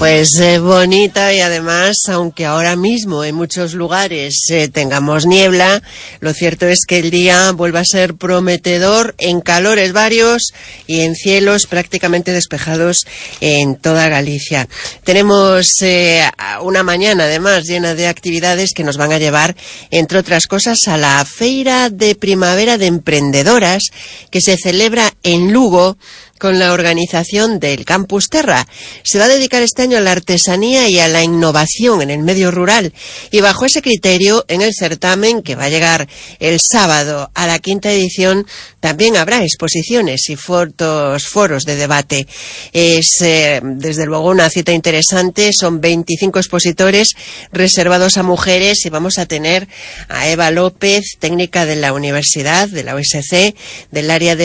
Pues bonita, y además, aunque ahora mismo en muchos lugares tengamos niebla, lo cierto es que el día vuelve a ser prometedor en calores varios y en cielos prácticamente despejados en toda Galicia. Tenemos una mañana además llena de actividades que nos van a llevar, entre otras cosas, a la Feira de Primavera de Emprendedoras, que se celebra en Lugo con la organización del Campus Terra. Se va a dedicar este año a la artesanía y a la innovación en el medio rural, y bajo ese criterio, en el certamen, que va a llegar el sábado a la 5ª edición, también habrá exposiciones y foros de debate. Es desde luego una cita interesante. Son 25 expositores reservados a mujeres, y vamos a tener a Eva López, técnica de la universidad, de la USC, del área de